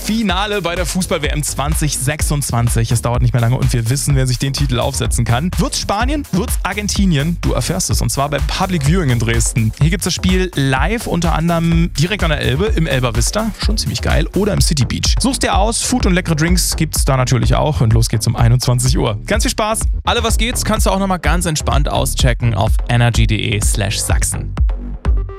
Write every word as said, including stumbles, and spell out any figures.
Finale bei der Fußball-W M zwanzig sechsundzwanzig. Es dauert nicht mehr lange und wir wissen, wer sich den Titel aufsetzen kann. Wird's Spanien? Wird's Argentinien? Du erfährst es, und zwar bei Public Viewing in Dresden. Hier gibt's das Spiel live, unter anderem direkt an der Elbe, im Elba Vista, schon ziemlich geil, oder im City Beach. Such's dir aus, Food und leckere Drinks gibt's da natürlich auch und los geht's um einundzwanzig Uhr. Ganz viel Spaß! Alle was geht's kannst du auch nochmal ganz entspannt auschecken auf energy punkt de slash Sachsen.